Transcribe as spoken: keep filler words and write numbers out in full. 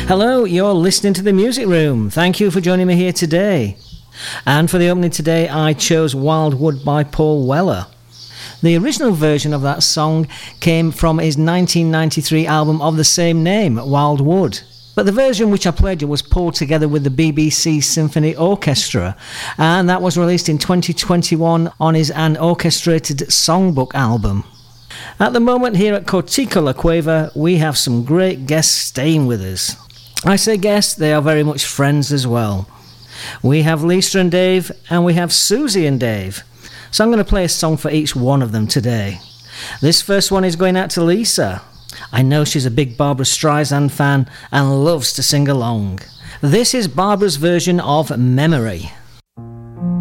Hello, you're listening to The Music Room. Thank you for joining me here today. And for the opening today, I chose Wildwood by Paul Weller. The original version of that song came from his nineteen ninety-three album of the same name, Wildwood. But the version which I played you was pulled together with the B B C Symphony Orchestra, and that was released in twenty twenty-one on his An Orchestrated Songbook album. At the moment here at Cortico La Cueva, we have some great guests staying with us. I say guests, they are very much friends as well. We have Lisa and Dave, and we have Susie and Dave. So I'm going to play a song for each one of them today. This first one is going out to Lisa. I know she's a big Barbra Streisand fan and loves to sing along. This is Barbara's version of Memory.